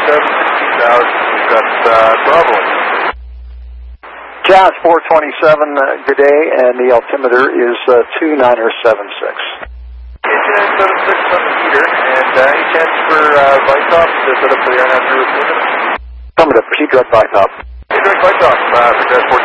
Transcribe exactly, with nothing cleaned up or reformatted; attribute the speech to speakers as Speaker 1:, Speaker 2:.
Speaker 1: seven sixteen thousand. We've got uh, Bravo.
Speaker 2: Jazz four twenty-seven, uh, good day, and the altimeter is uh, two niner seven six.
Speaker 1: two niner seven six on the meter, and uh, any chance for uh, Vitop to set up the air now through the
Speaker 2: Affirmative, P-Drug Vitop.
Speaker 1: P-Drug Vitop, uh, for Jazz four